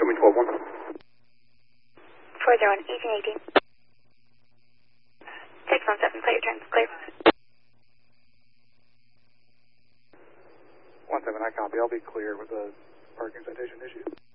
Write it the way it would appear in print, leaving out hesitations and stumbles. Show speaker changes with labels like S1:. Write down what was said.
S1: Show me 12-1.
S2: 401, 1818. 617, play your turn, clear.
S1: 17, I copy. I'll be clear with the parking citation issue.